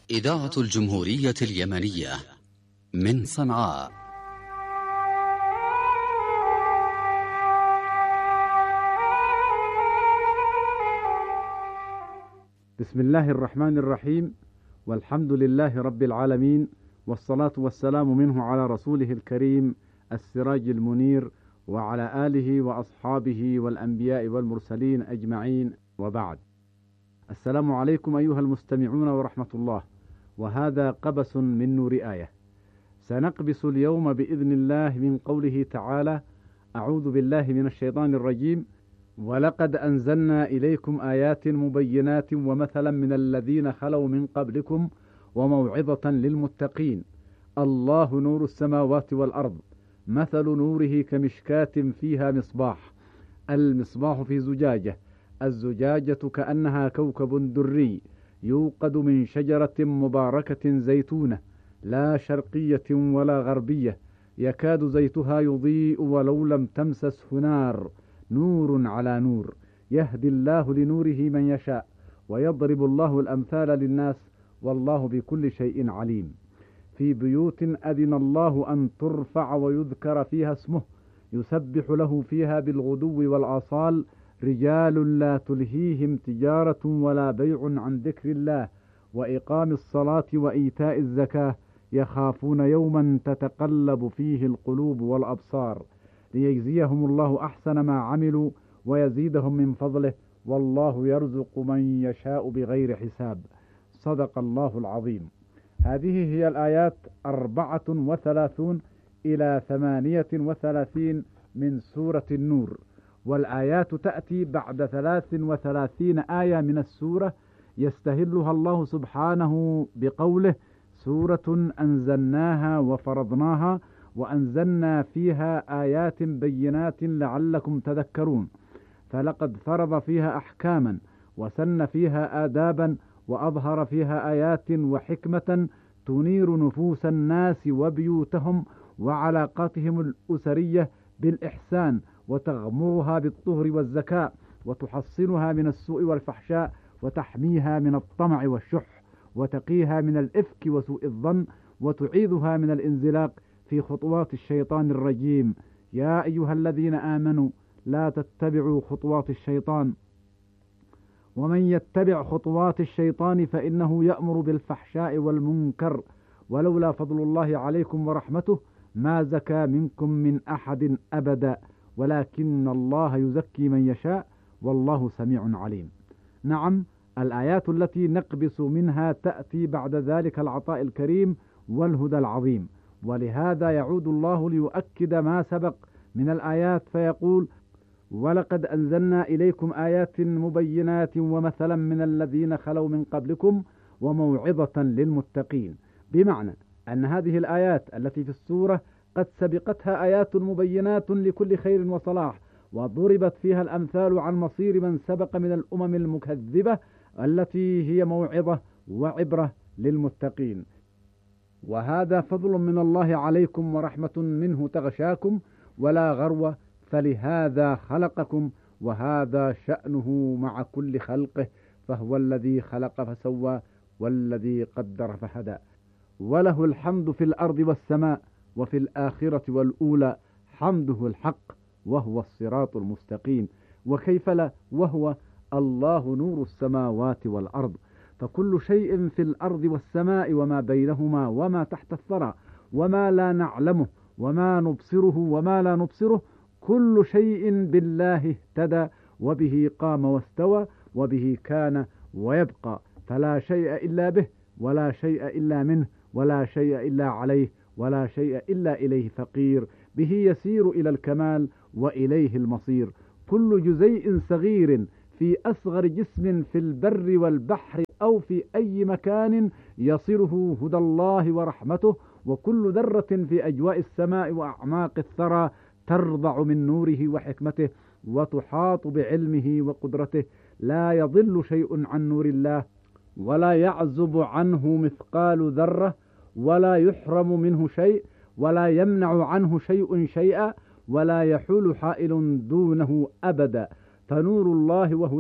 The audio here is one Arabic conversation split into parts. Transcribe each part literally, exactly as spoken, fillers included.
إذاعة الجمهورية اليمنية من صنعاء. بسم الله الرحمن الرحيم، والحمد لله رب العالمين، والصلاة والسلام منه على رسوله الكريم السراج المنير، وعلى آله وأصحابه والأنبياء والمرسلين أجمعين، وبعد. السلام عليكم أيها المستمعون ورحمة الله، وهذا قبس من نور آية. سنقبس اليوم بإذن الله من قوله تعالى: أعوذ بالله من الشيطان الرجيم: ولقد أنزلنا إليكم آيات مبينات ومثلا من الذين خلوا من قبلكم وموعظة للمتقين. الله نور السماوات والأرض، مثل نوره كمشكاة فيها مصباح، المصباح في زجاجة، الزجاجة كأنها كوكب دري يوقد من شجرة مباركة زيتونة لا شرقية ولا غربية، يكاد زيتها يضيء ولو لم تمسسه نار، نور على نور، يهدي الله لنوره من يشاء، ويضرب الله الأمثال للناس، والله بكل شيء عليم. في بيوت أذن الله أن ترفع ويذكر فيها اسمه، يسبح له فيها بالغدو والآصال، رجال لا تلهيهم تجارة ولا بيع عن ذكر الله وإقام الصلاة وإيتاء الزكاة، يخافون يوما تتقلب فيه القلوب والأبصار، ليجزيهم الله أحسن ما عملوا ويزيدهم من فضله، والله يرزق من يشاء بغير حساب. صدق الله العظيم. هذه هي الآيات أربعة وثلاثون إلى ثمانية وثلاثين من سورة النور، والآيات تأتي بعد ثلاث وثلاثين آية من السورة يستهلها الله سبحانه بقوله: سورة أنزلناها وفرضناها وأنزلنا فيها آيات بينات لعلكم تذكرون. فلقد فرض فيها أحكاما، وسن فيها آدابا، وأظهر فيها آيات وحكمة تنير نفوس الناس وبيوتهم وعلاقاتهم الأسرية بالإحسان، وتغمرها بالطهر والزكاة، وتحصنها من السوء والفحشاء، وتحميها من الطمع والشح، وتقيها من الإفك وسوء الظن، وتعيذها من الانزلاق في خطوات الشيطان الرجيم. يا أيها الذين آمنوا لا تتبعوا خطوات الشيطان، ومن يتبع خطوات الشيطان فإنه يأمر بالفحشاء والمنكر، ولولا فضل الله عليكم ورحمته ما زكى منكم من أحد أبدا، ولكن الله يزكي من يشاء، والله سميع عليم. نعم، الآيات التي نقبس منها تأتي بعد ذلك العطاء الكريم والهدى العظيم، ولهذا يعود الله ليؤكد ما سبق من الآيات فيقول: ولقد أنزلنا إليكم آيات مبينات ومثلا من الذين خلوا من قبلكم وموعظة للمتقين، بمعنى أن هذه الآيات التي في السورة قد سبقتها آيات مبينات لكل خير وصلاح، وضربت فيها الأمثال عن مصير من سبق من الأمم المكذبة التي هي موعظة وعبرة للمتقين. وهذا فضل من الله عليكم ورحمة منه تغشاكم، ولا غرو، فلهذا خلقكم، وهذا شأنه مع كل خلقه، فهو الذي خلق فسوى، والذي قدر فهدى، وله الحمد في الأرض والسماء وفي الآخرة والأولى، حمده الحق وهو الصراط المستقيم. وكيف لا، وهو الله نور السماوات والأرض، فكل شيء في الأرض والسماء وما بينهما وما تحت الثرى وما لا نعلمه وما نبصره وما لا نبصره، كل شيء بالله اهتدى، وبه قام واستوى، وبه كان ويبقى، فلا شيء إلا به، ولا شيء إلا منه، ولا شيء إلا عليه، ولا شيء إلا إليه فقير، به يسير إلى الكمال وإليه المصير. كل جزيء صغير في أصغر جسم في البر والبحر أو في أي مكان يصله هدى الله ورحمته، وكل ذرة في أجواء السماء وأعماق الثرى ترضع من نوره وحكمته، وتحاط بعلمه وقدرته. لا يضل شيء عن نور الله، ولا يعزب عنه مثقال ذرة، ولا يحرم منه شيء، ولا يمنع عنه شيء شيئا، ولا يحول حائل دونه أبدا. فنور الله وهداه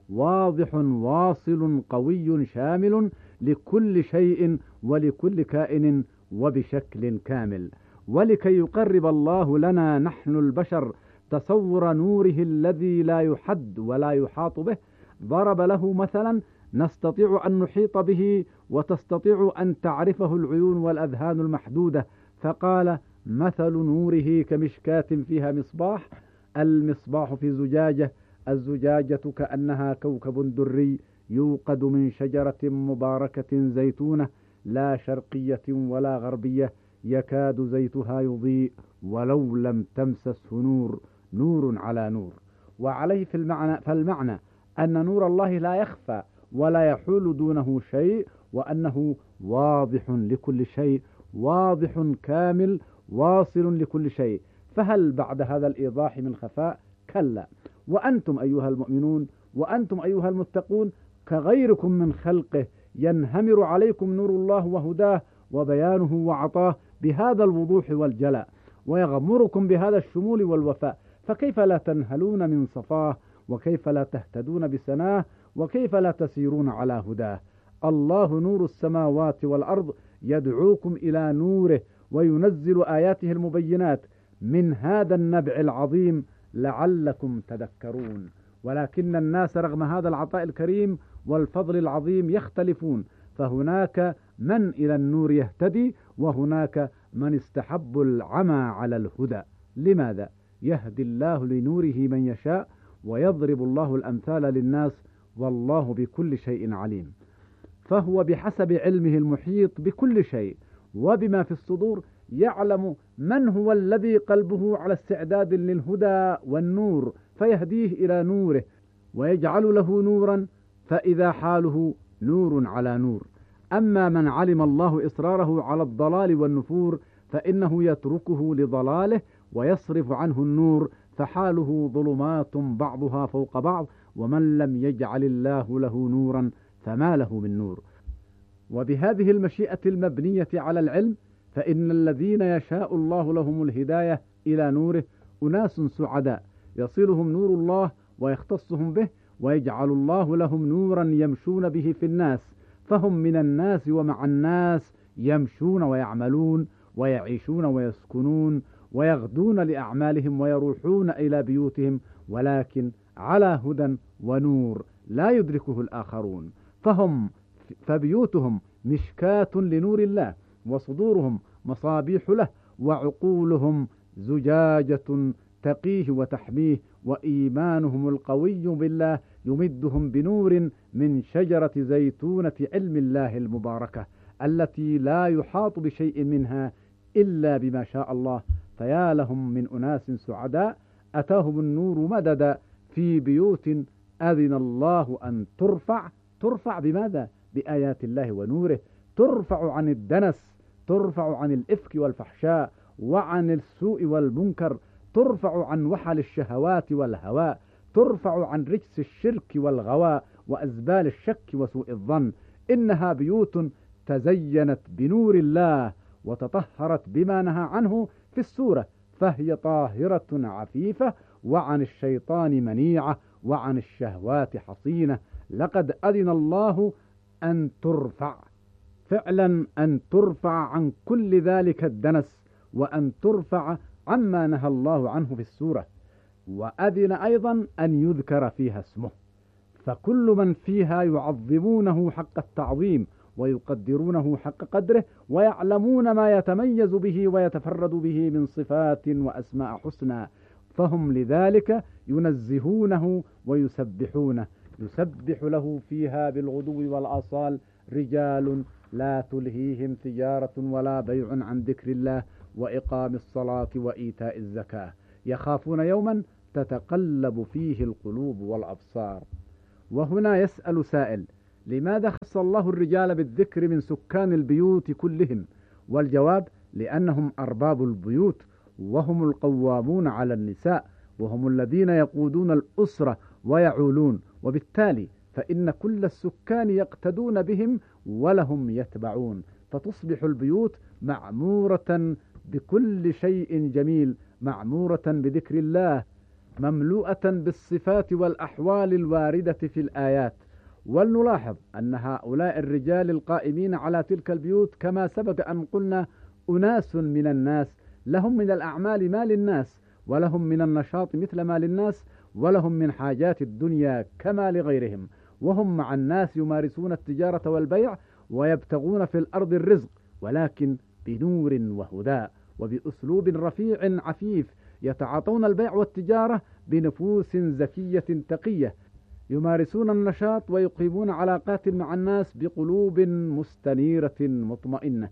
واضح واصل قوي شامل لكل شيء ولكل كائن وبشكل كامل. ولكي يقرب الله لنا نحن البشر تصور نوره الذي لا يحد ولا يحاط به، ضرب له مثلا نستطيع أن نحيط به وتستطيع أن تعرفه العيون والأذهان المحدودة، فقال: مثل نوره كمشكاة فيها مصباح، المصباح في زجاجة، الزجاجة كأنها كوكب دري يوقد من شجرة مباركة زيتونة لا شرقية ولا غربية يكاد زيتها يضيء ولو لم تمسسه نور، نور على نور. وعليه في المعنى فالمعنى أن نور الله لا يخفى ولا يحول دونه شيء، وأنه واضح لكل شيء، واضح كامل واصل لكل شيء. فهل بعد هذا الإيضاح من خفاء؟ كلا. وأنتم أيها المؤمنون وأنتم أيها المتقون كغيركم من خلقه، ينهمر عليكم نور الله وهداه وبيانه وعطاه بهذا الوضوح والجلاء، ويغمركم بهذا الشمول والوفاء، فكيف لا تنهلون من صفاه، وكيف لا تهتدون بسناه، وكيف لا تسيرون على هداه؟ الله نور السماوات والأرض، يدعوكم إلى نوره وينزل آياته المبينات من هذا النبع العظيم لعلكم تذكرون. ولكن الناس رغم هذا العطاء الكريم والفضل العظيم يختلفون، فهناك من إلى النور يهتدي، وهناك من استحب العمى على الهدى. لماذا؟ يهدي الله لنوره من يشاء، ويضرب الله الأمثال للناس، والله بكل شيء عليم. فهو بحسب علمه المحيط بكل شيء وبما في الصدور يعلم من هو الذي قلبه على استعداد للهدى والنور، فيهديه إلى نوره ويجعل له نورا، فإذا حاله نور على نور. أما من علم الله إصراره على الضلال والنفور فإنه يتركه لضلاله ويصرف عنه النور، فحاله ظلمات بعضها فوق بعض، ومن لم يجعل الله له نورا فما له من نور. وبهذه المشيئة المبنية على العلم، فإن الذين يشاء الله لهم الهداية إلى نوره أناس سعداء يصلهم نور الله ويختصهم به، ويجعل الله لهم نورا يمشون به في الناس، فهم من الناس ومع الناس يمشون ويعملون ويعيشون ويسكنون ويغدون لأعمالهم ويروحون إلى بيوتهم، ولكن على هدى ونور لا يدركه الآخرون. فهم فبيوتهم مشكاة لنور الله، وصدورهم مصابيح له، وعقولهم زجاجة تقيه وتحميه، وإيمانهم القوي بالله يمدهم بنور من شجرة زيتونة علم الله المباركة التي لا يحاط بشيء منها إلا بما شاء الله. فيا لهم من أناس سعداء أتاهم النور مددا في بيوت أذن الله أن ترفع. ترفع بماذا؟ بآيات الله ونوره، ترفع عن الدنس، ترفع عن الإفك والفحشاء وعن السوء والمنكر، ترفع عن وحل الشهوات والهواء، ترفع عن رجس الشرك والغواء وأزبال الشك وسوء الظن. إنها بيوت تزينت بنور الله وتطهرت بما نهى عنه في السورة، فهي طاهرة عفيفة، وعن الشيطان منيعة، وعن الشهوات حصينة. لقد أذن الله أن ترفع، فعلا أن ترفع عن كل ذلك الدنس، وأن ترفع عما نهى الله عنه في السورة. وأذن أيضا أن يذكر فيها اسمه، فكل من فيها يعظمونه حق التعظيم ويقدرونه حق قدره، ويعلمون ما يتميز به ويتفرد به من صفات وأسماء حسنى، فهم لذلك ينزهونه ويسبحونه. يسبح له فيها بالغدو والآصال رجال لا تلهيهم تجارة ولا بيع عن ذكر الله وإقام الصلاة وإيتاء الزكاة، يخافون يوما تتقلب فيه القلوب والأبصار. وهنا يسأل سائل: لماذا خص الله الرجال بالذكر من سكان البيوت كلهم؟ والجواب: لأنهم أرباب البيوت، وهم القوامون على النساء، وهم الذين يقودون الأسرة ويعولون، وبالتالي فإن كل السكان يقتدون بهم ولهم يتبعون، فتصبح البيوت معمورة بكل شيء جميل، معمورة بذكر الله، مملوءة بالصفات والأحوال الواردة في الآيات. ولنلاحظ أن هؤلاء الرجال القائمين على تلك البيوت كما سبق أن قلنا أناس من الناس، لهم من الأعمال ما للناس، ولهم من النشاط مثل ما للناس، ولهم من حاجات الدنيا كما لغيرهم، وهم مع الناس يمارسون التجارة والبيع ويبتغون في الأرض الرزق، ولكن بنور وهدى وبأسلوب رفيع عفيف، يتعاطون البيع والتجارة بنفوس زكية تقية، يمارسون النشاط ويقيمون علاقات مع الناس بقلوب مستنيرة مطمئنة.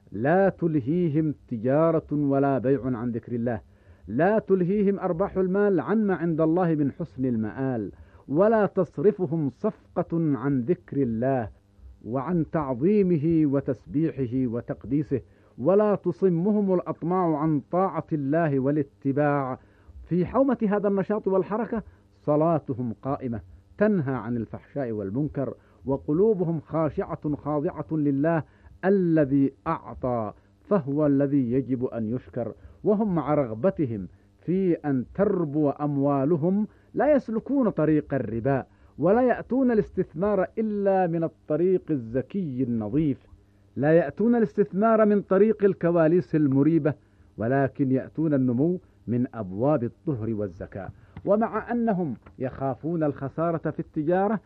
لا تلهيهم تجارة ولا بيع عن ذكر الله، لا تلهيهم أرباح المال عن ما عند الله من حسن المآل، ولا تصرفهم صفقة عن ذكر الله وعن تعظيمه وتسبيحه وتقديسه، ولا تصمهم الأطماع عن طاعة الله والاتباع. في حومة هذا النشاط والحركة صلاتهم قائمة تنهى عن الفحشاء والمنكر، وقلوبهم خاشعة خاضعة لله الذي أعطى، فهو الذي يجب أن يشكر. وهم مع رغبتهم في أن تربو أموالهم لا يسلكون طريق الربا، ولا يأتون الاستثمار إلا من الطريق الزكي النظيف، لا يأتون الاستثمار من طريق الكواليس المريبة، ولكن يأتون النمو من أبواب الطهر والزكاة. ومع أنهم يخافون الخسارة في التجارة،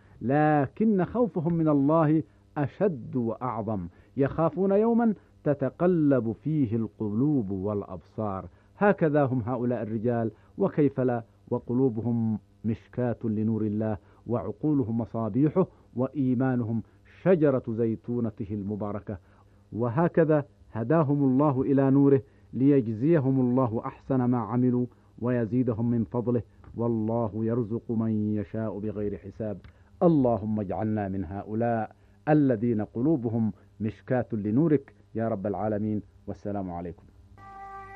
لكن خوفهم من الله أشد وأعظم، يخافون يوما تتقلب فيه القلوب والأبصار. هكذا هم هؤلاء الرجال، وكيف لا، وقلوبهم مشكاة لنور الله، وعقولهم مصابيحه، وإيمانهم شجرة زيتونته المباركة. وهكذا هداهم الله إلى نوره ليجزيهم الله أحسن ما عملوا ويزيدهم من فضله، والله يرزق من يشاء بغير حساب. اللهم اجعلنا من هؤلاء الذين قلوبهم مشكاة لنورك يا رب العالمين. والسلام عليكم.